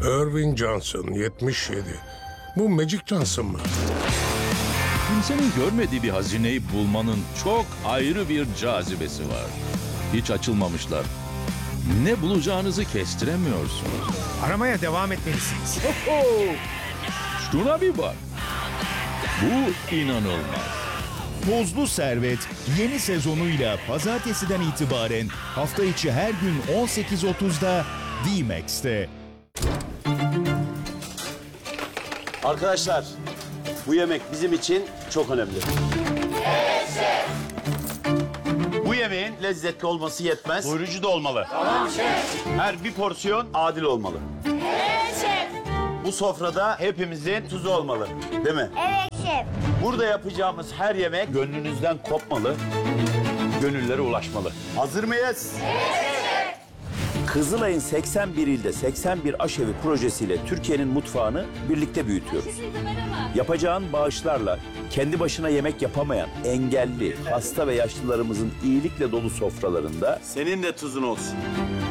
Irving Johnson, 77. Bu Magic Johnson mı? Kimsenin görmediği bir hazineyi bulmanın çok ayrı bir cazibesi var. Hiç açılmamışlar. Ne bulacağınızı kestiremiyorsunuz. Aramaya devam etmelisiniz. Şuna bir bak. Bu inanılmaz. Tozlu Servet yeni sezonuyla pazartesiden itibaren hafta içi her gün 18.30'da D-Max'te. Arkadaşlar, bu yemek bizim için çok önemli. Bu yemeğin lezzetli olması yetmez. Doyurucu da olmalı. Tamam şef. Her bir porsiyon adil olmalı. Evet şef. Bu sofrada hepimizin tuzu olmalı. Değil mi? Evet şef. Burada yapacağımız her yemek gönlünüzden kopmalı. Gönüllere ulaşmalı. Hazır mıyız? Evet şef. Kızılay'ın 81 ilde 81 aşevi projesiyle Türkiye'nin mutfağını birlikte büyütüyoruz. Yapacağın bağışlarla kendi başına yemek yapamayan engelli, hasta ve yaşlılarımızın iyilikle dolu sofralarında senin de tuzun olsun.